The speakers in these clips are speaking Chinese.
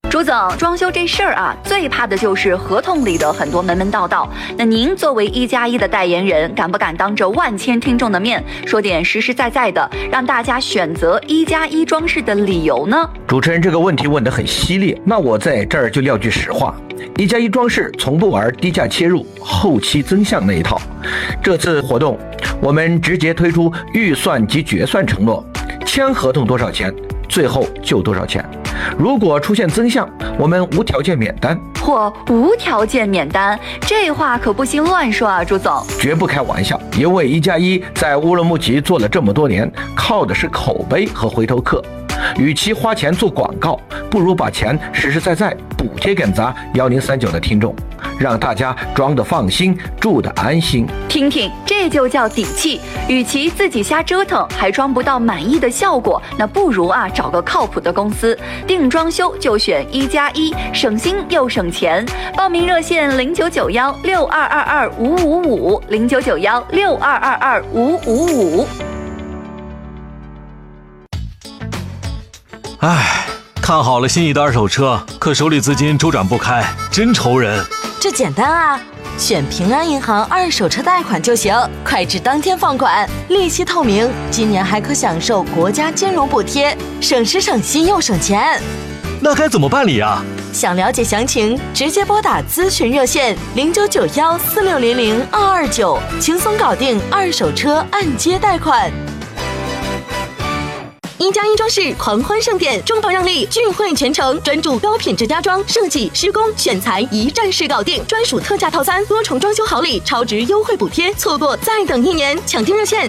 朱总，装修这事儿啊，最怕的就是合同里的很多门门道道。那您作为1+1的代言人，敢不敢当着万千听众的面说点实实在在的，让大家选择1+1装饰的理由呢？ 主持人这个问题问得很犀利，那我在这儿就撂句实话，1+1装饰从不玩低价切入、后期增项那一套。这次活动，我们直接推出预算及决算承诺，签合同多少钱，最后就多少钱。如果出现增项，我们无条件免单。 或无条件免单，这话可不行乱说啊，朱总。 绝不开玩笑，因为1+1在乌鲁木齐做了这么多年，靠的是口碑和回头客。与其花钱做广告，不如把钱实实在在补贴给咱1039的听众，让大家装得放心，住得安心。 听听，这就叫底气。与其自己瞎折腾还装不到满意的效果，那不如找个靠谱的公司，定装修就选1+1，省心又省钱。报名热线0991-6222-555，0991-6222-555。 唉，看好了心仪的二手车，可手里资金周转不开，真愁人。 这简单啊，选平安银行二手车贷款就行，快至当天放款，利息透明，今年还可享受国家金融补贴，省时省心又省钱。 那该怎么办理啊？ 想了解详情，直接拨打咨询热线099146002229，轻松搞定二手车按揭贷款。1+1装饰狂欢盛典，重磅让利，聚会全程，专注高品质家装设计、施工、选材，一站式搞定，专属特价套餐，多重装修好礼，超值优惠补贴，错过再等1年，抢订热线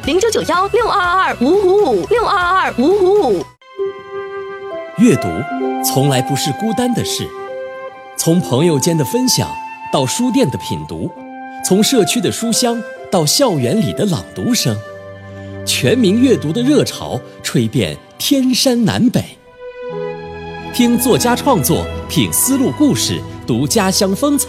0991-6222-555，6222-555。 阅读从来不是孤单的事，从朋友间的分享到书店的品读，从社区的书香到校园里的朗读声，全民阅读的热潮吹遍天山南北。听作家创作，品丝路故事，读家乡风采。